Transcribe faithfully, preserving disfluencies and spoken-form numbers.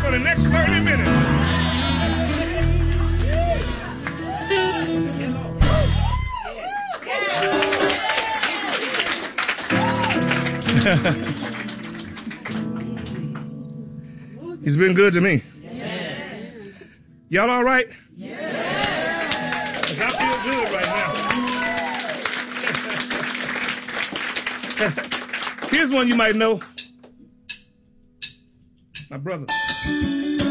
for the next thirty minutes. He's been good to me. Yes. Y'all all right? Yes. 'Cause I feel good right now. Here's one you might know. My brother.